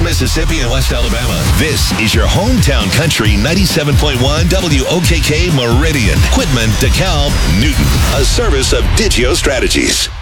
Mississippi and West Alabama. This is your hometown country 97.1 WOKK Meridian. Quitman, DeKalb, Newton. A service of Digio Strategies.